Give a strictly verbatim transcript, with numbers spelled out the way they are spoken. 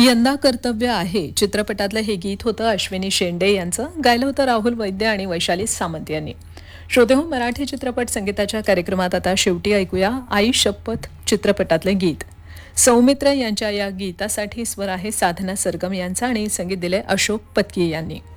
यंदा कर्तव्य आहे चित्रपटातलं हे गीत होतं अश्विनी शेंडे यांचं. गायलं होतं राहुल वैद्य आणि वैशाली सामंत यांनी. श्रोते हो, मराठी चित्रपट संगीताच्या कार्यक्रमात आता शेवटी ऐकूया आई शपथ चित्रपटातलं गीत. सौमित्र यांच्या या गीतासाठी स्वर आहे साधना सरगम यांचा आणि संगीत दिले अशोक पत्की यांनी.